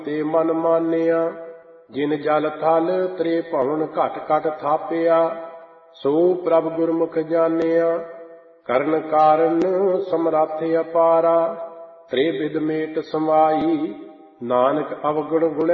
ਤੇ ਮਨ ਮਾਨਿਆ। ਜਿਨ ਜਲ ਥਲ ਤ੍ਰੇ ਭਵਨ ਘਟ ਘਟ ਥਾਪਿਆ। ਸੋ ਪ੍ਰਭ ਗੁਰਮੁਖ ਜਾਣਿਆ। ਕਰਨ ਕਾਰਨ ਸਮਰੱਥ ਅਪਾਰਾ। ਤ੍ਰੇ ਬਿਦ ਮੇਟ ਸਮਾਈ। ਨਾਨਕ ਅਵਗੁਣ ਗੁਣ